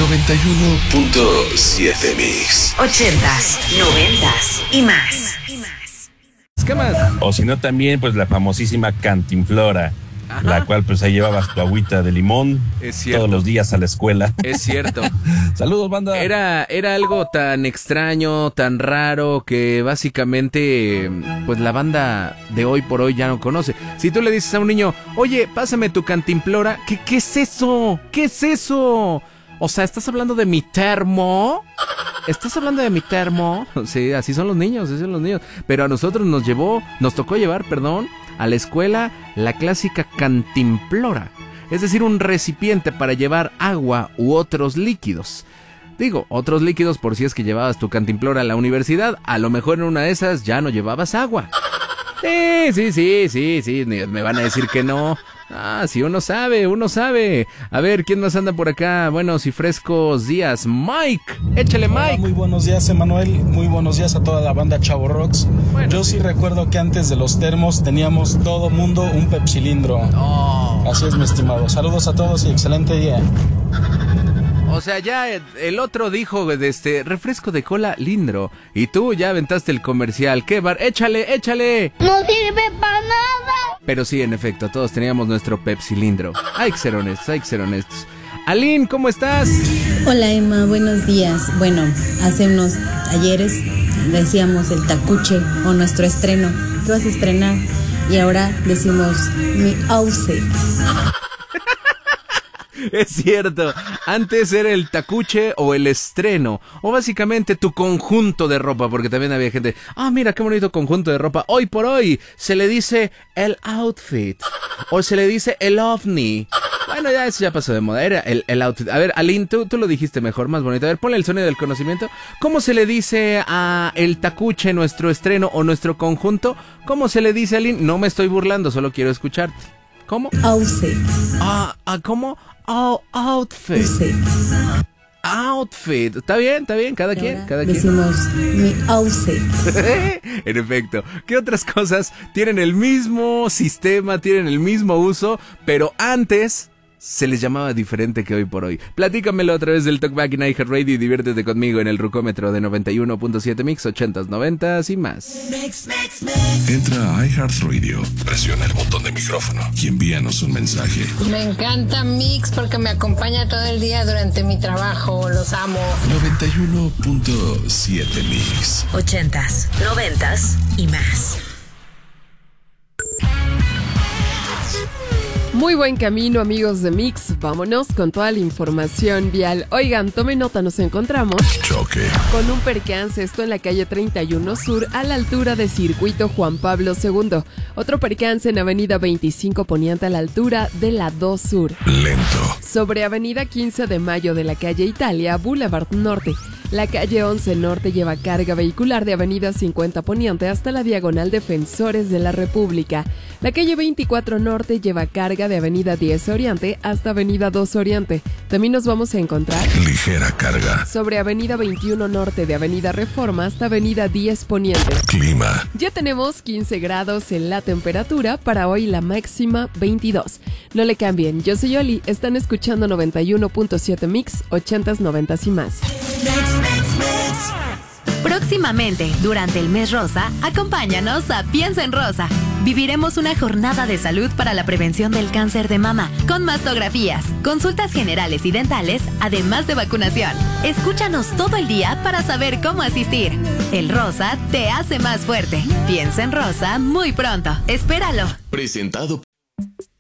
91.7 Mix. 80s, 90s y más. ¿Qué más? O si no también, pues la famosísima Cantinflora. Ajá. La cual pues ahí llevabas tu agüita de limón todos los días a la escuela. Es cierto. Saludos, banda. Era algo tan extraño, tan raro, que básicamente pues la banda de hoy por hoy ya no conoce. Si tú le dices a un niño, oye, pásame tu Cantinflora, ¿qué es eso? ¿Qué es eso? O sea, ¿estás hablando de mi termo? ¿Estás hablando de mi termo? Sí, así son los niños, Pero a nosotros nos tocó llevar, a la escuela la clásica cantimplora. Es decir, un recipiente para llevar agua u otros líquidos. Digo, otros líquidos por si es que llevabas tu cantimplora a la universidad. A lo mejor en una de esas ya no llevabas agua. Sí, me van a decir que no. Ah, sí, uno sabe. A ver, ¿quién más anda por acá? Buenos y frescos días. Mike, échale Mike. Hola, muy buenos días, Emanuel. Muy buenos días a toda la banda Chavo Rocks. Bueno, yo sí recuerdo que antes de los termos teníamos todo mundo un pepsilindro. Oh. Así es, mi estimado. Saludos a todos y excelente día. O sea, ya el otro dijo refresco de cola Lindro. Y tú ya aventaste el comercial. ¿Qué bar? ¡Échale! ¡No sirve para nada! Pero sí, en efecto, todos teníamos nuestro Pepsi Lindro. Hay que ser honestos. Aline, ¿cómo estás? Hola, Emma, buenos días. Bueno, hace unos ayeres decíamos el tacuche o nuestro estreno. ¿Qué vas a estrenar? Y ahora decimos mi outfit. Es cierto, antes era el tacuche o el estreno, o básicamente tu conjunto de ropa, porque también había gente, mira qué bonito conjunto de ropa. Hoy por hoy se le dice el outfit, o se le dice el ovni. Bueno, ya eso ya pasó de moda, era el outfit. A ver, Aline, tú lo dijiste mejor, más bonito. A ver, ponle el sonido del conocimiento. ¿Cómo se le dice a el tacuche, nuestro estreno o nuestro conjunto? ¿Cómo se le dice, Aline? No me estoy burlando, solo quiero escucharte. ¿Cómo? Outfit. ¿Cómo? Outfit. Outfit. Está bien, cada quien. Decimos mi outfit. En efecto. ¿Qué otras cosas tienen el mismo sistema, tienen el mismo uso, pero antes se les llamaba diferente que hoy por hoy? Platícamelo a través del Talkback en iHeartRadio y diviértete conmigo en el Rucómetro de 91.7 Mix, 80s, 90s y más. Entra a iHeartRadio, presiona el botón de micrófono y envíanos un mensaje. Me encanta Mix porque me acompaña todo el día durante mi trabajo. Los amo. 91.7 Mix. 80s, 90s y más. Muy buen camino, amigos de Mix. Vámonos con toda la información vial. Oigan, tomen nota, nos encontramos choque con un percance, esto en la calle 31 Sur, a la altura de Circuito Juan Pablo II. Otro percance en avenida 25 Poniente, a la altura de la 2 Sur. Lento. Sobre avenida 15 de Mayo de la calle Italia, Boulevard Norte. La calle 11 Norte lleva carga vehicular de avenida 50 Poniente hasta la diagonal Defensores de la República. La calle 24 Norte lleva carga de avenida 10 Oriente hasta avenida 2 Oriente. También nos vamos a encontrar ligera carga sobre avenida 21 Norte de avenida Reforma hasta avenida 10 Poniente. Clima. Ya tenemos 15 grados en la temperatura, para hoy la máxima 22. No le cambien, yo soy Oli, están escuchando 91.7 Mix, 80s, 90s y más. Próximamente, durante el mes rosa, acompáñanos a Piensa en Rosa. Viviremos una jornada de salud para la prevención del cáncer de mama, con mastografías, consultas generales y dentales, además de vacunación. Escúchanos todo el día para saber cómo asistir. El rosa te hace más fuerte. Piensa en Rosa muy pronto. Espéralo. Presentado.